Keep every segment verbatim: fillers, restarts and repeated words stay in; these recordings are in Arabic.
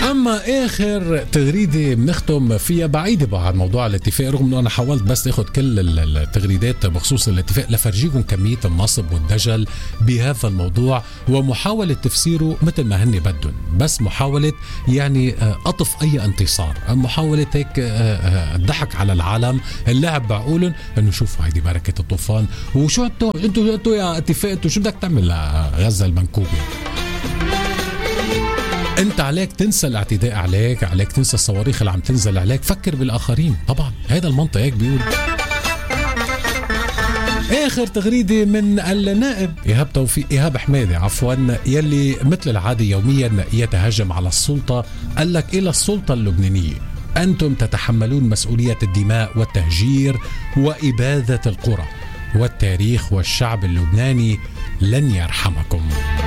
اما اخر تغريده بنختم فيها بعيده بقى عن موضوع الاتفاق، رغم انه انا حاولت بس اخذ كل التغريدات بخصوص الاتفاق لفرجيكم كميه النصب والدجل بهذا الموضوع، ومحاوله تفسيره مثل ما هن بدهم، بس محاوله يعني قطف اي انتصار، محاوله هيك الضحك على العالم، اللعب بعقولهم انه شوفوا هيدي بركه الطوفان، وشو انتوا انتوا انتوا يا اتفاق انتوا شو بدك تعمل غزه المنكوبه. انت عليك تنسى الاعتداء عليك، عليك تنسى الصواريخ اللي عم تنزل عليك، فكر بالاخرين. طبعا هذا المنطق هيك بيقول. اخر تغريده من النائب ايهاب توفيق ايهاب حمادي عفوا، يلي مثل العاده يوميا يتهجم على السلطه. قال لك الى السلطه اللبنانيه: انتم تتحملون مسؤوليه الدماء والتهجير واباده القرى، والتاريخ والشعب اللبناني لن يرحمكم.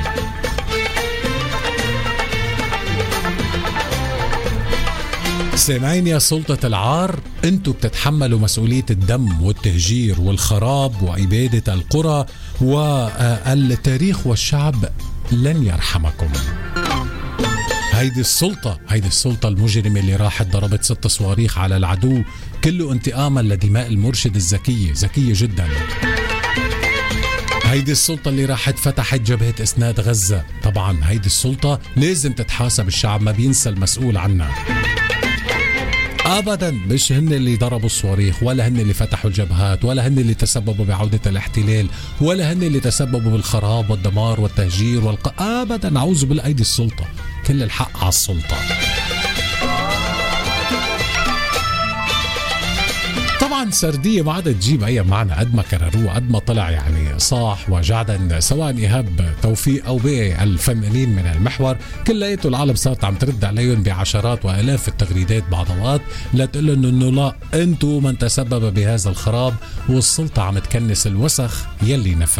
سامعين يا سلطة العار؟ انتوا بتتحملوا مسؤولية الدم والتهجير والخراب وإبادة القرى، والتاريخ والشعب لن يرحمكم. هيدي السلطة هيدي السلطة المجرمة اللي راحت ضربت ست صواريخ على العدو، كله انتقاما لدماء المرشد الزكية، زكية جدا. هيدي السلطة اللي راحت فتحت جبهة إسناد غزة. طبعا هيدي السلطة لازم تتحاسب، الشعب ما بينسى المسؤول عنها ابدا. مش هن اللي ضربوا الصواريخ، ولا هن اللي فتحوا الجبهات، ولا هن اللي تسببوا بعودة الاحتلال، ولا هن اللي تسببوا بالخراب والدمار والتهجير والق... ابدا. اعوذ بالله، ايدي السلطة، كل الحق على السلطة. طبعا سردية ما عادت تجيب اي معنى قد ما كرروه، قد ما طلع يعني صاح وجعدا، سواء ايهاب توفيق او باقي الفنانين من المحور، كلياته العالم صارت عم ترد عليهم بعشرات والاف التغريدات بعض اوقات لتقول انه لا، انتم من تسبب بهذا الخراب، والسلطة عم تكنس الوسخ يلي نفذ.